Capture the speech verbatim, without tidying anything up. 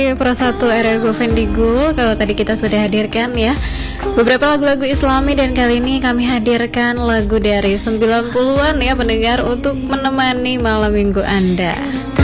Pro satu R R Govendigul. Kalau tadi kita sudah hadirkan ya beberapa lagu-lagu Islami, dan kali ini kami hadirkan lagu dari sembilan puluhan ya pendengar untuk menemani malam minggu Anda.